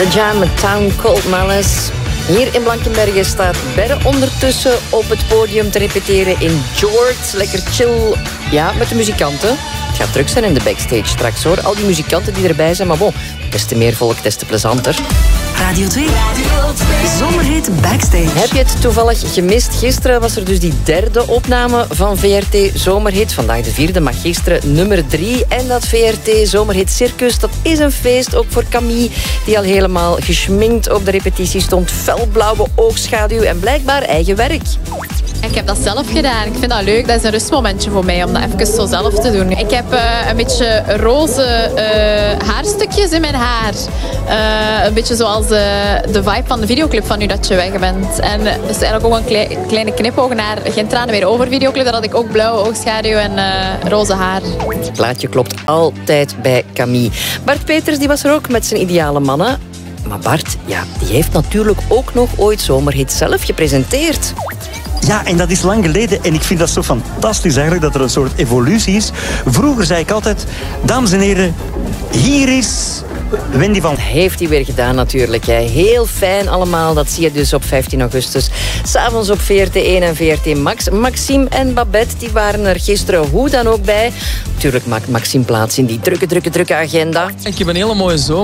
The Jam met Town Cold Malice. Hier in Blankenberge staat Berre ondertussen op het podium te repeteren in George. Lekker chill, ja, met de muzikanten. Het gaat druk zijn in de backstage straks, hoor. Al die muzikanten die erbij zijn, maar bon, des te meer volk, des te plezanter. Radio 2. Zomerhit Backstage. Heb je het toevallig gemist? Gisteren was er dus die derde opname van VRT Zomerhit. Vandaag de vierde, maar gisteren nummer 3. En dat VRT Zomerhit Circus, dat is een feest ook voor Camille, die al helemaal geschminkt op de repetitie stond. Felblauwe oogschaduw en blijkbaar eigen werk. Ik heb dat zelf gedaan. Ik vind dat leuk. Dat is een rustmomentje voor mij om dat even zo zelf te doen. Ik heb een beetje roze haarstukjes in mijn haar. Een beetje zoals de vibe van de videoclip van Nu Dat Je Weg Bent. En dat is eigenlijk ook een kleine knipoog naar Geen Tranen Meer Over videoclip. Daar had ik ook blauwe oogschaduw en roze haar. Het plaatje klopt altijd bij Camille. Bart Peters die was er ook met zijn ideale mannen. Maar Bart, ja, die heeft natuurlijk ook nog ooit Zomerhit zelf gepresenteerd. Ja, en dat is lang geleden. En ik vind dat zo fantastisch eigenlijk dat er een soort evolutie is. Vroeger zei ik altijd, dames en heren, hier is Wendy van... Heeft hij weer gedaan natuurlijk. Hè. Heel fijn allemaal. Dat zie je dus op 15 augustus. 's Avonds op VRT1 en VRT Max. Maxime en Babette die waren er gisteren hoe dan ook bij. Natuurlijk maakt Maxime plaats in die drukke agenda. Ik heb een hele mooie zomer.